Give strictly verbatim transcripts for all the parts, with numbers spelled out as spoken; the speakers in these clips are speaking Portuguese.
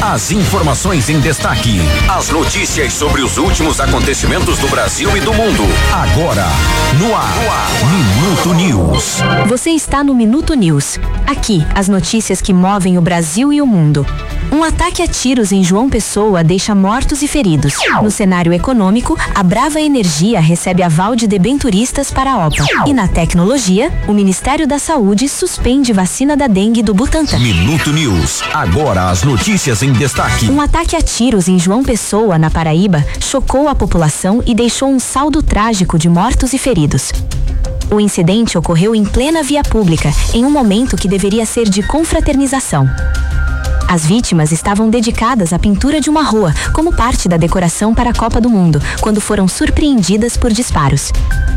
As informações em destaque. As notícias sobre os últimos acontecimentos do Brasil e do mundo. Agora, no ar, no ar. Minuto News. Você está no Minuto News. Aqui, as notícias que movem o Brasil e o mundo. Um ataque a tiros em João Pessoa deixa mortos e feridos. No cenário econômico, a Brava Energia recebe aval de debenturistas para a OPA. E na tecnologia, o Ministério da Saúde suspende vacina da dengue do Butantan. Minuto News. Agora as notícias em destaque. Um ataque a tiros em João Pessoa, na Paraíba, chocou a população e deixou um saldo trágico de mortos e feridos. O incidente ocorreu em plena via pública, em um momento que deveria ser de confraternização. As vítimas estavam dedicadas à pintura de uma rua, como parte da decoração para a Copa do Mundo, quando foram surpreendidas por disparos.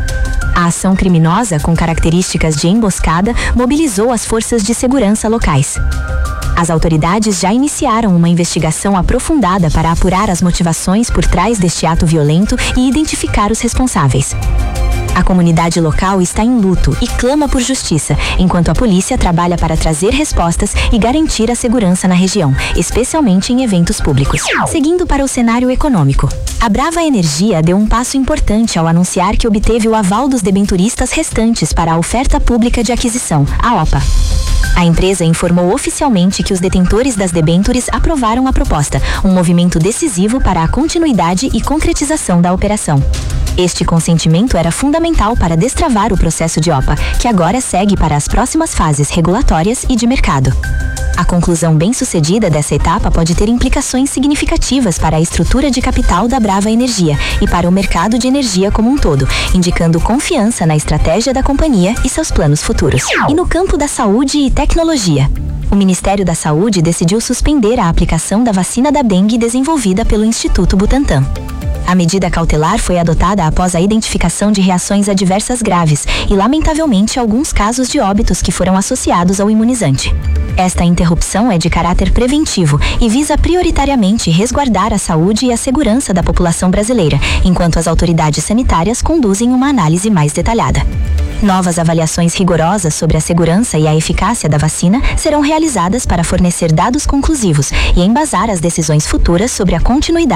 A ação criminosa, com características de emboscada, mobilizou as forças de segurança locais. As autoridades já iniciaram uma investigação aprofundada para apurar as motivações por trás deste ato violento e identificar os responsáveis. A comunidade local está em luto e clama por justiça, enquanto a polícia trabalha para trazer respostas e garantir a segurança na região, especialmente em eventos públicos. Seguindo para o cenário econômico. A Brava Energia deu um passo importante ao anunciar que obteve o aval dos debenturistas restantes para a oferta pública de aquisição, a OPA. A empresa informou oficialmente que os detentores das debêntures aprovaram a proposta, um movimento decisivo para a continuidade e concretização da operação. Este consentimento era fundamental para destravar o processo de OPA, que agora segue para as próximas fases regulatórias e de mercado. A conclusão bem-sucedida dessa etapa pode ter implicações significativas para a estrutura de capital da Brava Energia e para o mercado de energia como um todo, indicando confiança na estratégia da companhia e seus planos futuros. E no campo da saúde e tecnologia. O Ministério da Saúde decidiu suspender a aplicação da vacina da dengue desenvolvida pelo Instituto Butantan. A medida cautelar foi adotada após a identificação de reações adversas graves e, lamentavelmente, alguns casos de óbitos que foram associados ao imunizante. Esta interrupção é de caráter preventivo e visa prioritariamente resguardar a saúde e a segurança da população brasileira, enquanto as autoridades sanitárias conduzem uma análise mais detalhada. Novas avaliações rigorosas sobre a segurança e a eficácia da vacina serão realizadas para fornecer dados conclusivos e embasar as decisões futuras sobre a continuidade